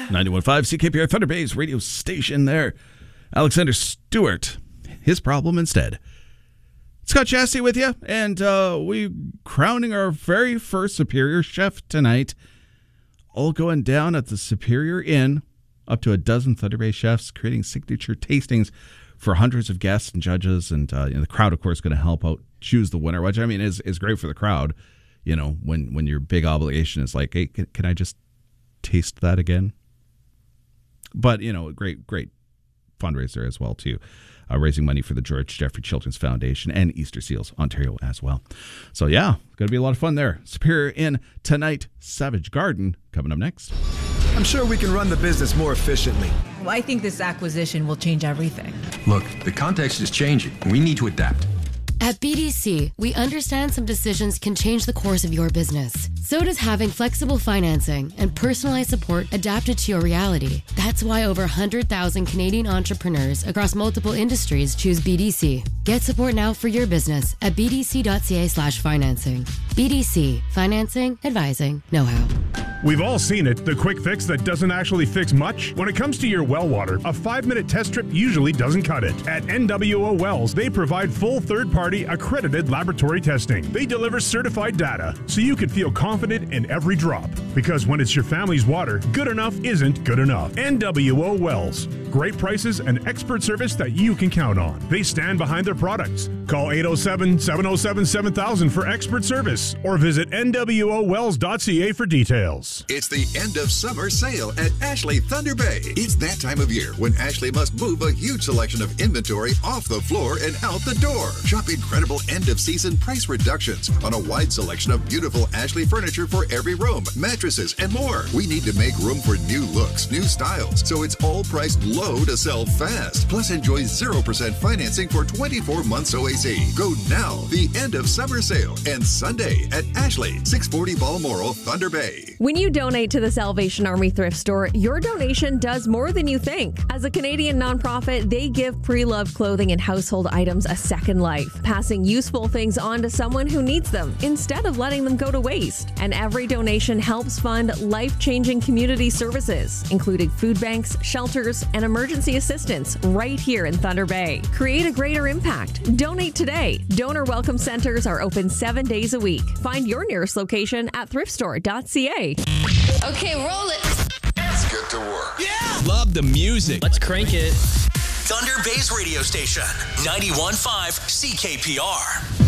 91.5 CKPR Thunder Bay's radio station there. Alexander Stewart, his problem instead. Scott Chassie with you, and we crowning our very first Superior chef tonight. All going down at the Superior Inn. Up to a dozen Thunder Bay chefs creating signature tastings for hundreds of guests and judges. And the crowd, of course, going to help out choose the winner, which I mean is great for the crowd. You know, when your big obligation is like, hey, can I just taste that again? But, you know, great fundraiser as well, too. Raising money for the George Jeffrey Children's Foundation and Easter Seals Ontario as well. So, yeah, going to be a lot of fun there. Superior Inn tonight, Savage Garden coming up next. I'm sure we can run the business more efficiently. Well, I think this acquisition will change everything. Look, the context is changing. We need to adapt. At BDC, we understand some decisions can change the course of your business. So does having flexible financing and personalized support adapted to your reality. That's why over 100,000 Canadian entrepreneurs across multiple industries choose BDC. Get support now for your business at bdc.ca/financing. BDC, financing, advising, know-how. We've all seen it, the quick fix that doesn't actually fix much. When it comes to your well water, a 5-minute test strip usually doesn't cut it. At NWO Wells, they provide full third-party accredited laboratory testing. They deliver certified data so you can feel confident in every drop. Because when it's your family's water, good enough isn't good enough. NWO Wells. Great prices and expert service that you can count on. They stand behind their products. Call 807-707-7000 for expert service or visit nwowells.ca for details. It's the end of summer sale at Ashley Thunder Bay. It's that time of year when Ashley must move a huge selection of inventory off the floor and out the door. Shop incredible end-of-season price reductions on a wide selection of beautiful Ashley furniture for every room, mattresses, and more. We need to make room for new looks, new styles, so it's all priced low to sell fast. Plus, enjoy 0% financing for 24 months OAC. Go now. The end of summer sale ends Sunday at Ashley, 640 Balmoral, Thunder Bay. When you donate to the Salvation Army Thrift Store, your donation does more than you think. As a Canadian nonprofit, they give pre-loved clothing and household items a second life, passing useful things on to someone who needs them instead of letting them go to waste. And every donation helps fund life-changing community services, including food banks, shelters, and emergency assistance right here in Thunder Bay. Create a greater impact. Donate today. Donor welcome centers are open 7 days a week. Find your nearest location at thriftstore.ca. Okay, roll it. Let's get to work. Yeah! Love the music. Let's crank it. Thunder Bay's radio station, 91.5 CKPR.